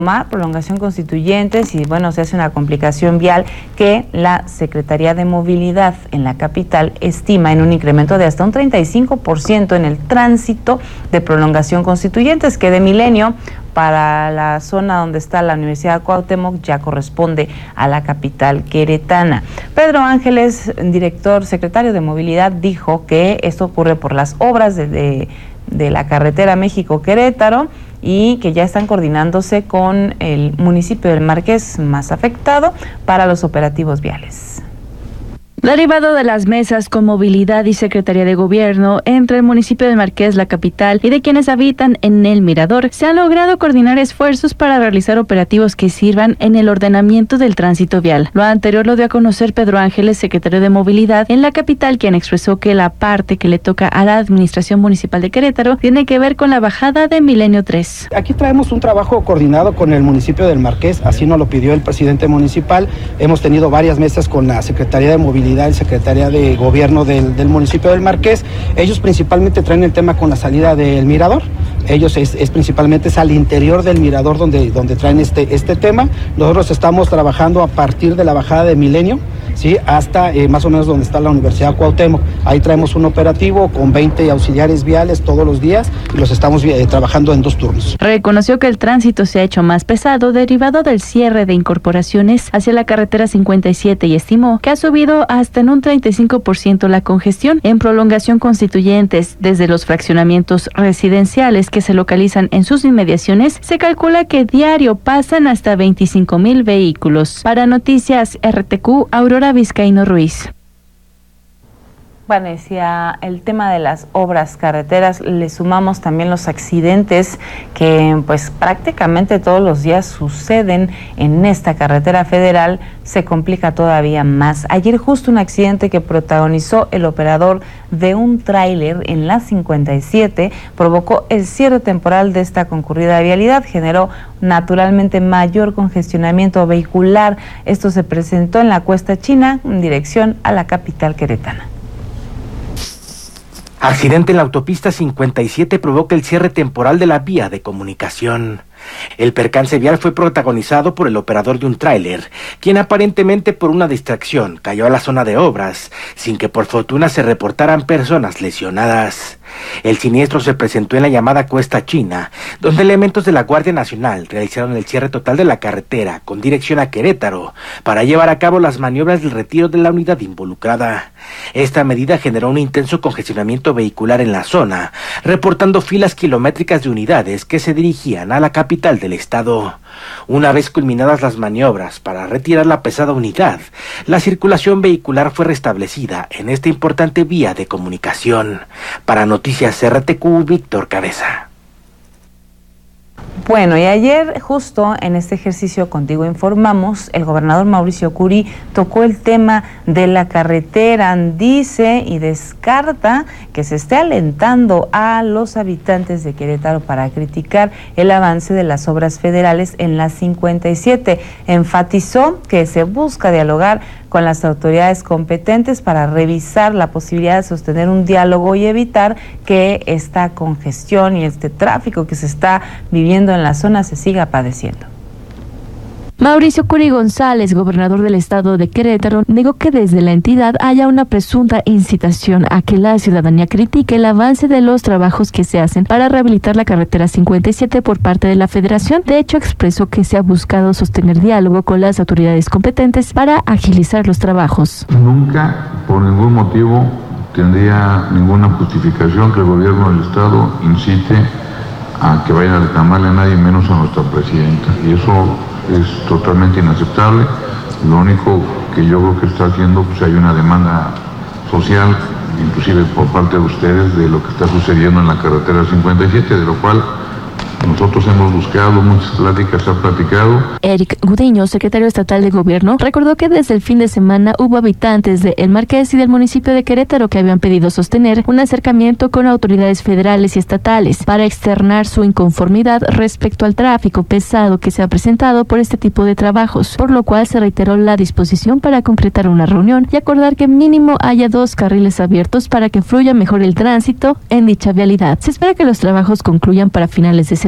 prolongación Constituyentes y bueno, se hace una complicación vial que la Secretaría de Movilidad en la capital estima en un incremento de hasta un 35% en el tránsito de prolongación Constituyentes, que de Milenio para la zona donde está la Universidad Cuauhtémoc ya corresponde a la capital queretana. Pedro Ángeles, secretario de Movilidad, dijo que esto ocurre por las obras de la carretera México-Querétaro y que ya están coordinándose con el municipio del Marqués más afectado para los operativos viales. Derivado de las mesas con movilidad y Secretaría de Gobierno entre el municipio de Marqués, la capital, y de quienes habitan en el Mirador, se han logrado coordinar esfuerzos para realizar operativos que sirvan en el ordenamiento del tránsito vial. Lo anterior lo dio a conocer Pedro Ángeles, secretario de Movilidad en la capital, quien expresó que la parte que le toca a la Administración Municipal de Querétaro tiene que ver con la bajada de Milenio 3. Aquí traemos un trabajo coordinado con el municipio del Marqués, así nos lo pidió el presidente municipal. Hemos tenido varias mesas con la Secretaría de Movilidad y Secretaría de Gobierno del municipio del Marqués. Ellos principalmente traen el tema con la salida del Mirador. Ellos es principalmente al interior del Mirador donde traen este tema. Nosotros estamos trabajando a partir de la bajada de Milenio, ¿sí?, hasta más o menos donde está la Universidad Cuauhtémoc. Ahí traemos un operativo con 20 auxiliares viales todos los días y los estamos trabajando en 2 turnos. Reconoció que el tránsito se ha hecho más pesado derivado del cierre de incorporaciones hacia la carretera 57 y estimó que ha subido hasta en un 35% la congestión en prolongación Constituyentes. Desde los fraccionamientos residenciales que se localizan en sus inmediaciones, se calcula que diario pasan hasta 25,000 vehículos. Para Noticias RTQ, Aurora Vizcaíno Ruiz. Decía el tema de las obras carreteras, le sumamos también los accidentes que pues prácticamente todos los días suceden en esta carretera federal, se complica todavía más. Ayer justo un accidente que protagonizó el operador de un tráiler en la 57 provocó el cierre temporal de esta concurrida vialidad, generó naturalmente mayor congestionamiento vehicular. Esto se presentó en la Cuesta China en dirección a la capital queretana. Accidente en la autopista 57 provoca el cierre temporal de la vía de comunicación. El percance vial fue protagonizado por el operador de un tráiler, quien aparentemente por una distracción cayó a la zona de obras, sin que por fortuna se reportaran personas lesionadas. El siniestro se presentó en la llamada Cuesta China, donde elementos de la Guardia Nacional realizaron el cierre total de la carretera con dirección a Querétaro para llevar a cabo las maniobras del retiro de la unidad involucrada. Esta medida generó un intenso congestionamiento vehicular en la zona, reportando filas kilométricas de unidades que se dirigían a la capital del estado. Una vez culminadas las maniobras para retirar la pesada unidad, la circulación vehicular fue restablecida en esta importante vía de comunicación. Para Noticias RTQ, Víctor Cabeza. Bueno, y ayer justo en este ejercicio Contigo Informamos, el gobernador Mauricio Curi tocó el tema de la carretera. Dice y descarta que se esté alentando a los habitantes de Querétaro para criticar el avance de las obras federales en la 57. Enfatizó que se busca dialogar con las autoridades competentes para revisar la posibilidad de sostener un diálogo y evitar que esta congestión y este tráfico que se está viviendo en la zona se siga padeciendo. Mauricio Curi González, gobernador del estado de Querétaro, negó que desde la entidad haya una presunta incitación a que la ciudadanía critique el avance de los trabajos que se hacen para rehabilitar la carretera 57 por parte de la federación. De hecho, expresó que se ha buscado sostener diálogo con las autoridades competentes para agilizar los trabajos. Nunca, por ningún motivo, tendría ninguna justificación que el gobierno del estado incite a que vayan a reclamarle a nadie, menos a nuestra presidenta. Y eso es totalmente inaceptable. Lo único que yo creo que está haciendo, pues hay una demanda social, inclusive por parte de ustedes, de lo que está sucediendo en la carretera 57, de lo cual nosotros hemos buscado, muchas pláticas se han platicado. Eric Gudiño, secretario estatal de Gobierno, recordó que desde el fin de semana hubo habitantes de El Marqués y del municipio de Querétaro que habían pedido sostener un acercamiento con autoridades federales y estatales para externar su inconformidad respecto al tráfico pesado que se ha presentado por este tipo de trabajos, por lo cual se reiteró la disposición para concretar una reunión y acordar que mínimo haya 2 carriles abiertos para que fluya mejor el tránsito en dicha vialidad. Se espera que los trabajos concluyan para finales de septiembre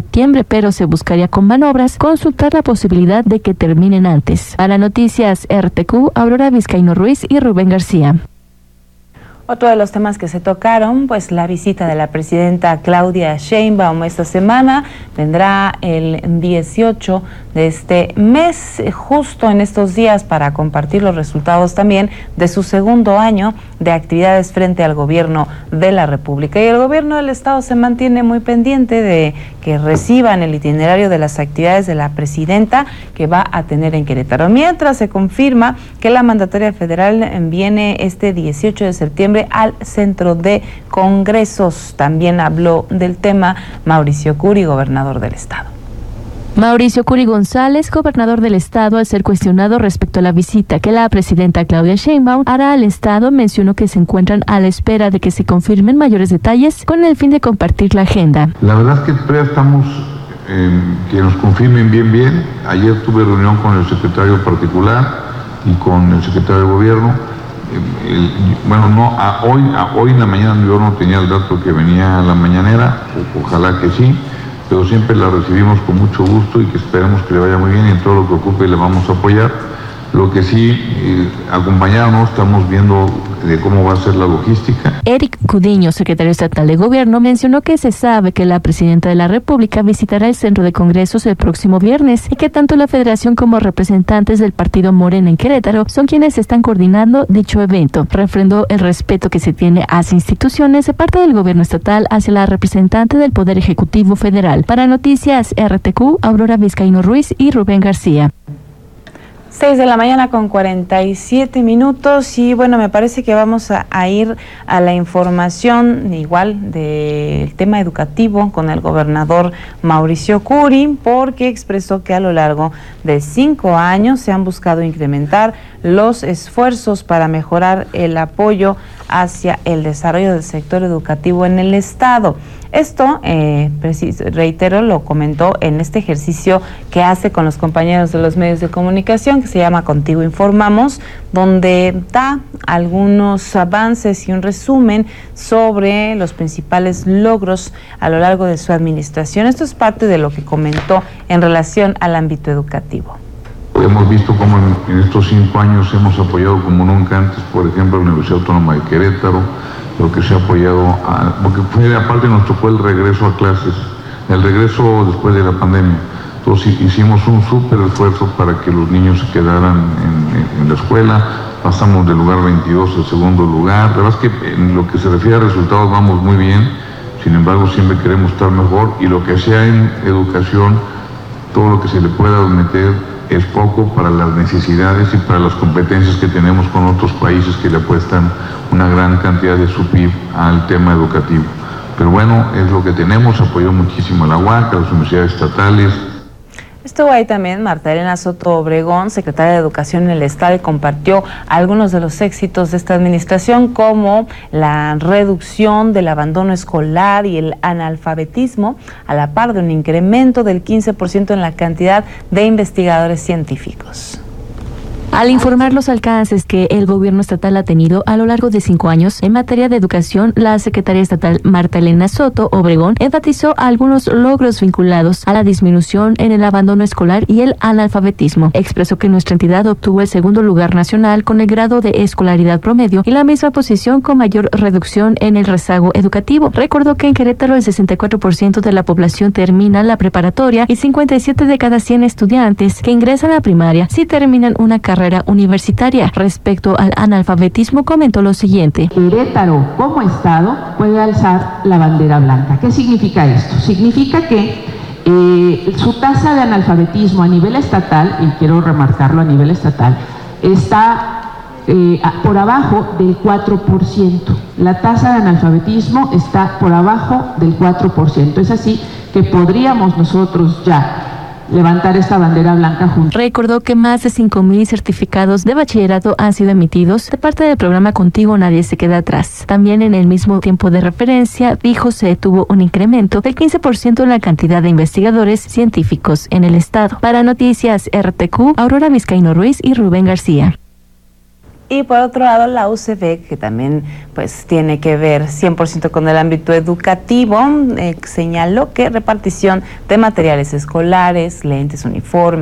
septiembre, pero se buscaría con manobras consultar la posibilidad de que terminen antes. Para Noticias RTQ, Aurora Vizcaíno Ruiz y Rubén García. Otro de los temas que se tocaron, pues la visita de la presidenta Claudia Sheinbaum esta semana vendrá el 18 de este mes, justo en estos días, para compartir los resultados también de su segundo año de actividades frente al gobierno de la República. Y el gobierno del Estado se mantiene muy pendiente de que reciban el itinerario de las actividades de la presidenta que va a tener en Querétaro. Mientras se confirma que la mandataria federal viene este 18 de septiembre al Centro de Congresos. También habló del tema Mauricio Curi, gobernador del Estado. Mauricio Curi González, gobernador del Estado, al ser cuestionado respecto a la visita que la presidenta Claudia Sheinbaum hará al Estado, mencionó que se encuentran a la espera de que se confirmen mayores detalles con el fin de compartir la agenda. La verdad es que todavía estamos que nos confirmen bien. Ayer tuve reunión con el secretario particular y con el secretario de Gobierno. Hoy en la mañana yo no tenía el dato que venía a la mañanera, ojalá que sí, pero siempre la recibimos con mucho gusto y que esperemos que le vaya muy bien y en todo lo que ocupe le vamos a apoyar. Lo que sí, acompañarnos, estamos viendo de cómo va a ser la logística. Eric Cudiño, secretario estatal de Gobierno, mencionó que se sabe que la presidenta de la República visitará el Centro de Congresos el próximo viernes y que tanto la Federación como representantes del partido Morena en Querétaro son quienes están coordinando dicho evento. Refrendó el respeto que se tiene hacia instituciones de parte del Gobierno estatal hacia la representante del Poder Ejecutivo Federal. Para Noticias RTQ, Aurora Vizcaíno Ruiz y Rubén García. 6 de la mañana con 47 minutos y bueno, me parece que vamos a ir a la información igual del tema educativo con el gobernador Mauricio Curi, porque expresó que a lo largo de 5 años se han buscado incrementar los esfuerzos para mejorar el apoyo hacia el desarrollo del sector educativo en el Estado. Esto, reitero, lo comentó en este ejercicio que hace con los compañeros de los medios de comunicación, que se llama Contigo Informamos, donde da algunos avances y un resumen sobre los principales logros a lo largo de su administración. Esto es parte de lo que comentó en relación al ámbito educativo. Hemos visto cómo en estos 5 años hemos apoyado como nunca antes, por ejemplo, la Universidad Autónoma de Querétaro, lo que se ha apoyado, porque aparte nos tocó el regreso a clases, el regreso después de la pandemia. Entonces hicimos un súper esfuerzo para que los niños se quedaran en la escuela, pasamos del lugar 22 al segundo lugar. La verdad es que en lo que se refiere a resultados vamos muy bien, sin embargo siempre queremos estar mejor y lo que sea en educación, todo lo que se le pueda meter es poco para las necesidades y para las competencias que tenemos con otros países que le apuestan una gran cantidad de su PIB al tema educativo. Pero bueno, es lo que tenemos, apoyó muchísimo a la UAC, a las universidades estatales. Estuvo ahí también Marta Elena Soto Obregón, secretaria de Educación en el Estado, y compartió algunos de los éxitos de esta administración, como la reducción del abandono escolar y el analfabetismo, a la par de un incremento del 15% en la cantidad de investigadores científicos. Al informar los alcances que el gobierno estatal ha tenido a lo largo de 5 años en materia de educación, la secretaria estatal Marta Elena Soto Obregón enfatizó algunos logros vinculados a la disminución en el abandono escolar y el analfabetismo. Expresó que nuestra entidad obtuvo el segundo lugar nacional con el grado de escolaridad promedio y la misma posición con mayor reducción en el rezago educativo. Recordó que en Querétaro el 64% de la población termina la preparatoria y 57 de cada 100 estudiantes que ingresan a primaria sí terminan una carrera universitaria. Respecto al analfabetismo, comentó lo siguiente: Querétaro, como estado, puede alzar la bandera blanca. ¿Qué significa esto? Significa que su tasa de analfabetismo a nivel estatal, y quiero remarcarlo a nivel estatal, está por abajo del 4%. La tasa de analfabetismo está por abajo del 4%. Es así que podríamos nosotros ya levantar esta bandera blanca juntos. Recordó que más de 5,000 certificados de bachillerato han sido emitidos de parte del programa Contigo Nadie Se Queda Atrás. También en el mismo tiempo de referencia, dijo se tuvo un incremento del 15% en la cantidad de investigadores científicos en el estado. Para Noticias RTQ, Aurora Vizcaíno Ruiz y Rubén García. Y por otro lado, la UCB, que también pues tiene que ver 100% con el ámbito educativo, señaló que repartición de materiales escolares, lentes, uniformes,